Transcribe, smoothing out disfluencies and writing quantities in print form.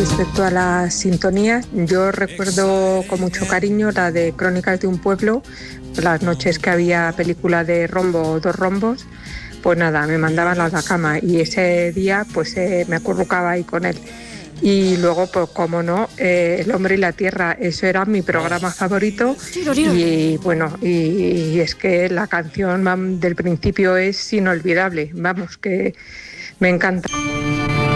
respecto a las sintonías, yo recuerdo con mucho cariño la de Crónicas de un pueblo, las noches que había película de Rombo o Dos Rombos, pues nada, me mandaban a la cama y ese día pues me acurrucaba ahí con él. Y luego, pues como no, El hombre y la tierra, eso era mi programa favorito. Y bueno, y es que la canción del principio es inolvidable, vamos, que me encanta.